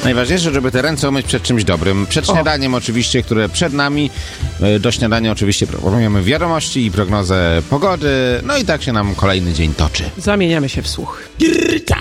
Najważniejsze, żeby te ręce umyć przed czymś dobrym. Przed śniadaniem oczywiście, które przed nami. Do śniadania oczywiście proponujemy wiadomości i prognozę pogody. No i tak się nam kolejny dzień toczy. Zamieniamy się w słuch.